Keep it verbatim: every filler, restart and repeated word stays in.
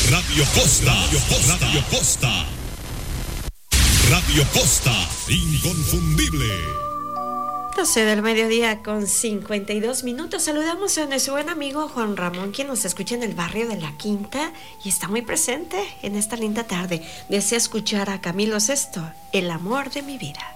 Radio Costa, Radio Costa, Radio Costa. Radio Costa, inconfundible. doce del mediodía con cincuenta y dos minutos. Saludamos a nuestro buen amigo Juan Ramón, quien nos escucha en el barrio de La Quinta y está muy presente en esta linda tarde. Desea escuchar a Camilo Sesto, El amor de mi vida.